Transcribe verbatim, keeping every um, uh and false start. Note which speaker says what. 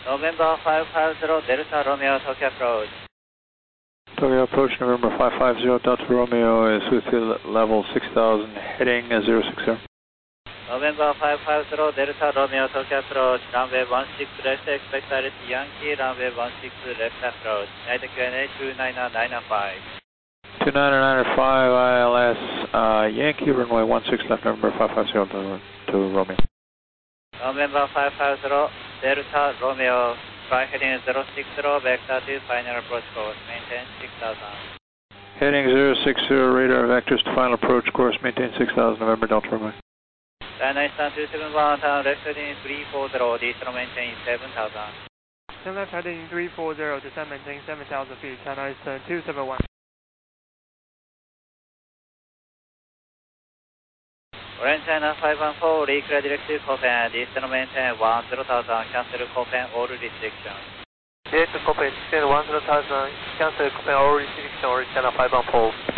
Speaker 1: November five five zero, Delta Romeo, Tokyo approach.
Speaker 2: Tokyo approach, November five five zero, Delta Romeo is with level six thousand, heading zero six zero.
Speaker 1: November five five zero, Delta Romeo, Tokyo approach, runway one six left, expect direct Yankee, runway one six left approach, United Q N A two nine nine five.
Speaker 2: two nine nine five I L S, uh, Yankee, runway one six left, November five five zero to, to Romeo.
Speaker 1: November five five zero, Delta Romeo, fly heading zero six zero, vector to final approach course, maintain six thousand.
Speaker 2: Heading zero six zero, radar vectors to final approach course, maintain six thousand, November Delta Romeo.
Speaker 1: China Eastern two seven one, turn left heading three four zero, descend maintain seven thousand.
Speaker 3: Turn left heading three four zero, descend maintain seven thousand feet, China Eastern two seven one.
Speaker 1: Orange China five one four, reclear directive Copen, descend maintain one zero thousand, cancel Copen, all restrictions.
Speaker 4: Direct Copen, descend one zero thousand, cancel Copen, all restrictions, Orange China five one four.